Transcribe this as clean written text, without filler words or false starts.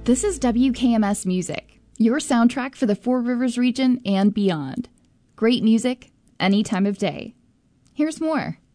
This is WKMS Music, your soundtrack for the Four Rivers region and beyond. Great music, any time of day. Here's more.